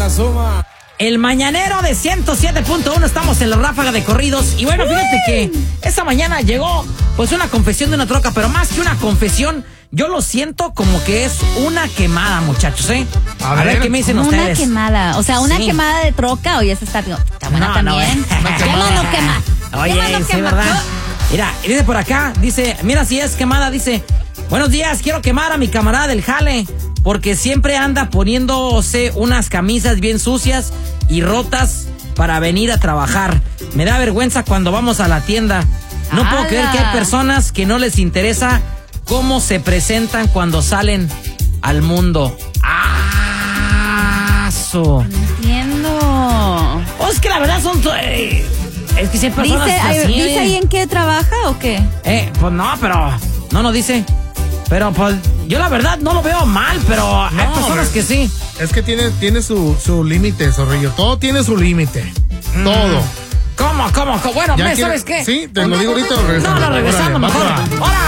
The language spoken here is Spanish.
suma. El mañanero de 107.1, estamos en la ráfaga de corridos. Y bueno, fíjate que esta mañana llegó pues una confesión de una troca, pero más que una confesión, yo lo siento como que es una quemada, muchachos, ¿eh? A ver qué me dicen ustedes. Una quemada, o sea, una quemada de troca, o ya se está buena también. Quémalo, quema. Oye, sí, ¿verdad? Mira, dice por acá, dice, mira si es quemada, dice, buenos días, quiero quemar a mi camarada del jale, porque siempre anda poniéndose unas camisas bien sucias y rotas para venir a trabajar. Me da vergüenza cuando vamos a la tienda. No puedo creer que hay personas que no les interesa cómo se presentan cuando salen al mundo. ¡Ah! Entiendo. Es que la verdad son... es que si hay personas así... ¿Dice ahí en qué trabaja o qué? Pues no, pero... No dice... Pero pues yo la verdad no lo veo mal, pero hay personas que sí. Es que tiene su límite, Zorrillo. Todo tiene su límite. Todo. ¿Cómo? Bueno, ¿sabes qué? Sí, te lo digo ahorita. No, regresando mejor. ¡Ahora!